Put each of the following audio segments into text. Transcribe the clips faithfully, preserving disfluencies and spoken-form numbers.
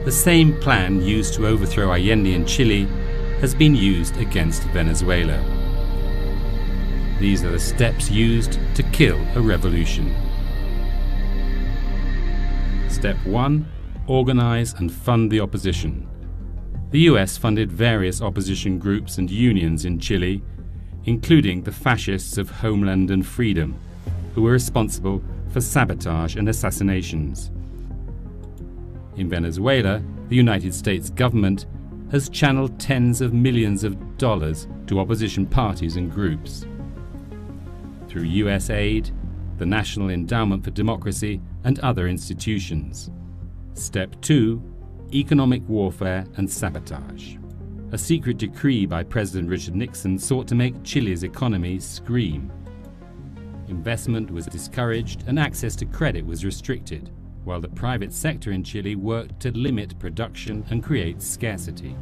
The same plan used to overthrow Allende in Chile has been used against Venezuela. These are the steps used to kill a revolution. Step one. Organize and fund the opposition. The U S funded various opposition groups and unions in Chile, including the fascists of Homeland and Freedom, who were responsible for sabotage and assassinations. In Venezuela, the United States government has channeled tens of millions of dollars to opposition parties and groups. Through U S aid, the National Endowment for Democracy, and other institutions. Step two. Economic warfare and sabotage. A secret decree by President Richard Nixon sought to make Chile's economy scream. Investment was discouraged and access to credit was restricted, while the private sector in Chile worked to limit production and create scarcity.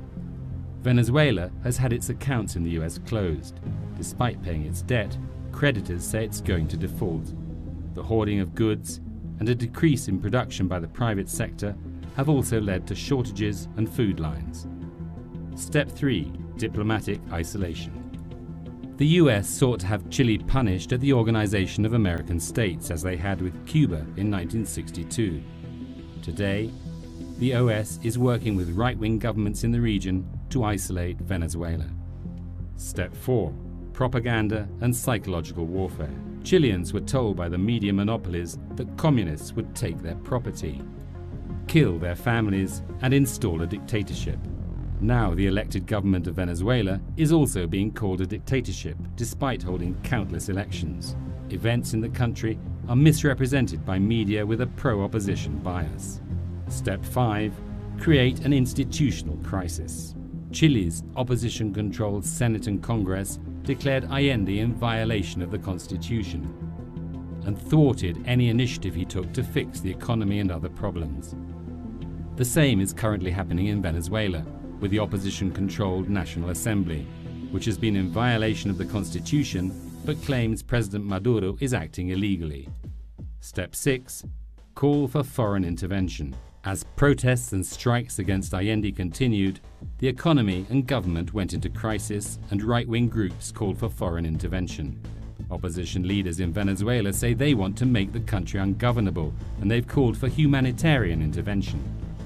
Venezuela has had its accounts in the U S closed. Despite paying its debt, creditors say it's going to default. The hoarding of goods and a decrease in production by the private sector have also led to shortages and food lines. Step three. Diplomatic isolation. The U S sought to have Chile punished at the Organization of American States, as they had with Cuba in nineteen sixty-two. Today, the O S is working with right-wing governments in the region to isolate Venezuela. Step four. Propaganda and psychological warfare. Chileans were told by the media monopolies that communists would take their property, kill their families, and install a dictatorship. Now the elected government of Venezuela is also being called a dictatorship, despite holding countless elections. Events in the country are misrepresented by media with a pro-opposition bias. Step five. Create an institutional crisis. Chile's opposition-controlled Senate and Congress declared Allende in violation of the Constitution and thwarted any initiative he took to fix the economy and other problems. The same is currently happening in Venezuela with the opposition-controlled National Assembly, which has been in violation of the Constitution but claims President Maduro is acting illegally. Step six. Call for foreign intervention. As protests and strikes against Allende continued, the economy and government went into crisis and right-wing groups called for foreign intervention. Opposition leaders in Venezuela say they want to make the country ungovernable, and they've called for humanitarian intervention.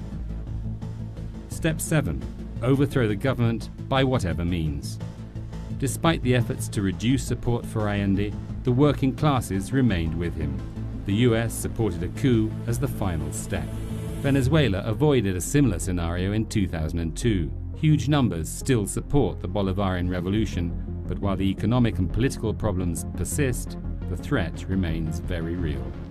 Step seven. Overthrow the government by whatever means. Despite the efforts to reduce support for Allende, the working classes remained with him. The U S supported a coup as the final step. Venezuela avoided a similar scenario in two thousand two. Huge numbers still support the Bolivarian revolution, but while the economic and political problems persist, the threat remains very real.